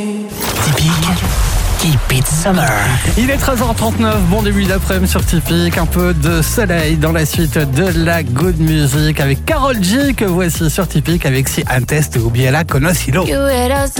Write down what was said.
Typique, Keep It Summer. Il est 13h39, bon début d'après-midi sur Typique, un peu de soleil dans la suite de la good music avec Karol G que voici sur Typique avec Si Antes te oublié la conocilo.